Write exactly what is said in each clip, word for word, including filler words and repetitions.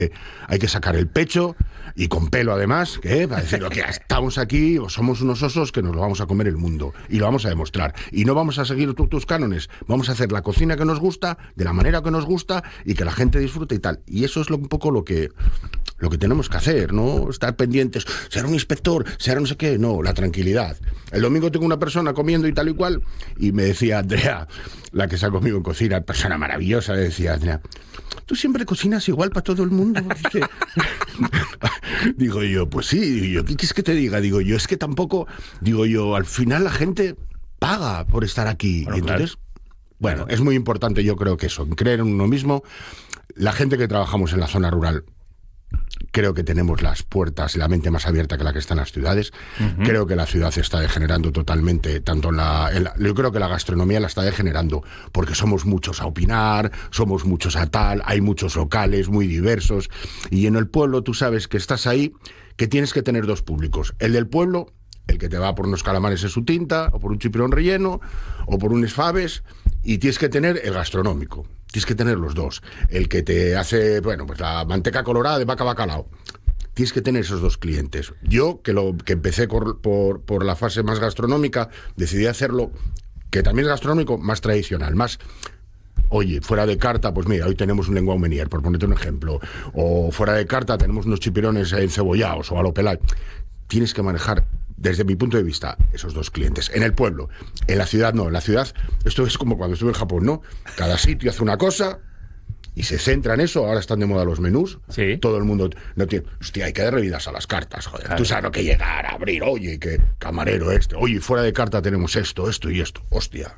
hay que sacar el pecho, y con pelo además, ¿eh? Para decir que estamos aquí, o somos unos osos que nos lo vamos a comer el mundo, y lo vamos a demostrar. Y no vamos a seguir tu, tus cánones, vamos a hacer la cocina que nos gusta, de la manera que nos gusta, y que la gente disfrute y tal. Y eso es lo, un poco lo que, lo que tenemos que hacer, ¿no? Estar pendientes, ser un inspector, ser no sé qué, no, la tranquilidad. El domingo tengo una persona comiendo y tal y cual, y me decía Andrea, la que está conmigo en cocina, persona maravillosa, decía Andrea, tú siempre cocinas igual para todo el mundo. Dice, digo yo, pues sí, digo yo, ¿qué quieres que te diga? Digo yo, es que tampoco, digo yo, al final la gente paga por estar aquí. Bueno, y entonces, claro. bueno, claro. es muy importante, yo creo que eso, creer en uno mismo. La gente que trabajamos en la zona rural, creo que tenemos las puertas y la mente más abierta que la que está en las ciudades. Uh-huh. Creo que la ciudad está degenerando totalmente, tanto en la, en la... Yo creo que la gastronomía la está degenerando, porque somos muchos a opinar, somos muchos a tal, hay muchos locales muy diversos, y en el pueblo tú sabes que estás ahí, que tienes que tener dos públicos. El del pueblo, el que te va por unos calamares en su tinta, o por un chipirón relleno, o por unos faves, y tienes que tener el gastronómico. Tienes que tener los dos. El que te hace, bueno, pues la manteca colorada de vaca bacalao. Tienes que tener esos dos clientes. Yo, que lo que empecé por, por, por la fase más gastronómica, decidí hacerlo, que también es gastronómico, más tradicional, más... Oye, fuera de carta, pues mira, hoy tenemos un lenguado menier, por ponerte un ejemplo. O fuera de carta tenemos unos chipirones encebollados o a lo pelay. Tienes que manejar, desde mi punto de vista, esos dos clientes. En el pueblo, en la ciudad no. En la ciudad, esto es como cuando estuve en Japón, ¿no? Cada sitio hace una cosa y se centra en eso. Ahora están de moda los menús. Sí. Todo el mundo no tiene... Hostia, hay que dar revidas a las cartas, joder. Claro. Tú sabes lo que llegar a abrir, oye, que camarero este. Oye, fuera de carta tenemos esto, esto y esto. Hostia.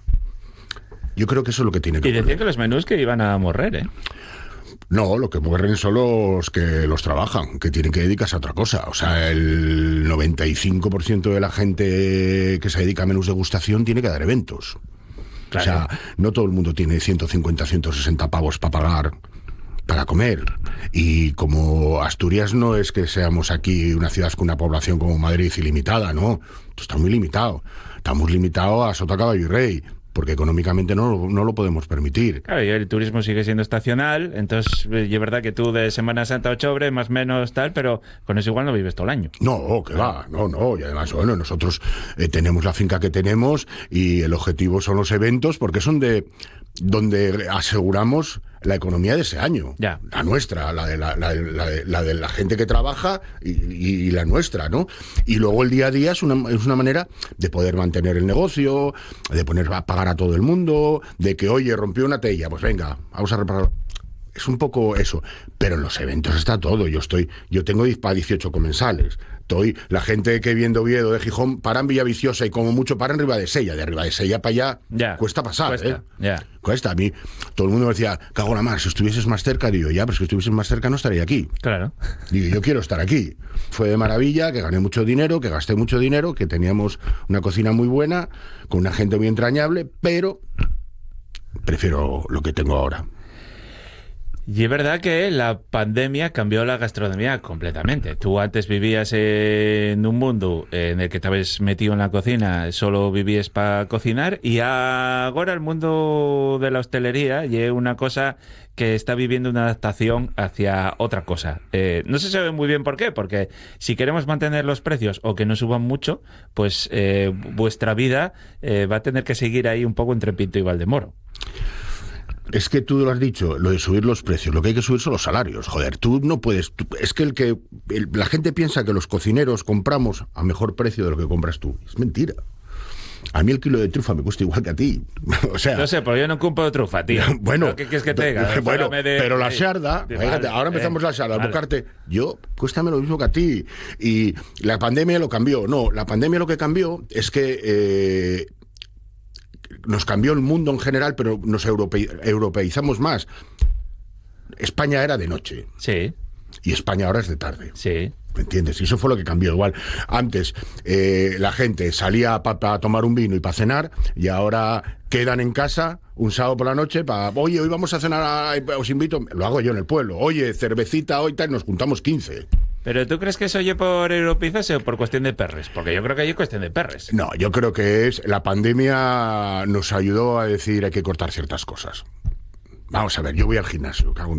Yo creo que eso es lo que tiene que Y decían que los menús que iban a morrer, ¿eh? No, lo que mueren son los que los trabajan, que tienen que dedicarse a otra cosa. O sea, el noventa y cinco por ciento de la gente que se dedica a menús de degustación tiene que dar eventos. Claro. O sea, no todo el mundo tiene ciento cincuenta, ciento sesenta pavos para pagar para comer. Y como Asturias no es que seamos aquí una ciudad con una población como Madrid ilimitada, no. Esto está muy limitado. Estamos limitados a Sota, Caballo y Rey, porque económicamente no, no lo podemos permitir. Claro, y el turismo sigue siendo estacional, entonces es verdad que tú de Semana Santa a octubre, más o menos tal, pero con eso igual no vives todo el año. No, que va, no, no, y además, bueno, nosotros eh, tenemos la finca que tenemos y el objetivo son los eventos, porque son de donde aseguramos la economía de ese año, ya. la nuestra, la de la, la, la, de, la de la gente que trabaja y, y, y la nuestra, ¿no? Y luego el día a día es una, es una manera de poder mantener el negocio, de poner a pagar a todo el mundo, de que, oye, rompió una tella, pues venga, vamos a reparar. Es un poco eso, pero en los eventos está todo. Yo estoy, yo tengo para dieciocho comensales. Estoy, la gente que viene de Oviedo, de Gijón, para en Villaviciosa y como mucho para en Ribadesella. De Ribadesella para allá ya, cuesta pasar, cuesta, ¿eh? Ya. Cuesta. A mí, todo el mundo me decía, cago la mar, si estuvieses más cerca, digo, ya, pero si estuvieses más cerca no estaría aquí. Claro. Digo, yo quiero estar aquí. Fue de maravilla, que gané mucho dinero, que gasté mucho dinero, que teníamos una cocina muy buena, con una gente muy entrañable, pero prefiero lo que tengo ahora. Y es verdad que la pandemia cambió la gastronomía completamente. Tú antes vivías en un mundo en el que te habías metido en la cocina, solo vivías para cocinar, y ahora el mundo de la hostelería es una cosa que está viviendo una adaptación hacia otra cosa. Eh, no se sabe muy bien por qué, porque si queremos mantener los precios o que no suban mucho, pues eh, vuestra vida eh, va a tener que seguir ahí un poco entre Pinto y Valdemoro. Es que tú lo has dicho, lo de subir los precios, lo que hay que subir son los salarios, joder, tú no puedes, tú, es que el que el, la gente piensa que los cocineros compramos a mejor precio de lo que compras tú, es mentira. A mí el kilo de trufa me cuesta igual que a ti. O sea, no sé, pero yo no compro trufa, tío. Bueno, ¿qué quieres que te diga? Bueno, de, pero la de, sarda, de, fíjate, vale, ahora empezamos eh, la sarda, vale. el bocarte, yo, cuéstame lo mismo que a ti. Y la pandemia lo cambió. No, la pandemia lo que cambió es que eh, nos cambió el mundo en general, pero nos europe, europeizamos más. España era de noche. Sí. Y España ahora es de tarde. Sí. ¿Me entiendes? Y eso fue lo que cambió. Igual, antes eh, la gente salía para pa tomar un vino y para cenar, y ahora quedan en casa un sábado por la noche para, oye, hoy vamos a cenar, os invito, lo hago yo en el pueblo, oye, cervecita hoy tal, nos juntamos quince. ¿Pero tú crees que eso oye por europeizarse o por cuestión de perres? Porque yo creo que hay cuestión de perres. No, yo creo que es, la pandemia nos ayudó a decir hay que cortar ciertas cosas. Vamos a ver, yo voy al gimnasio, cago en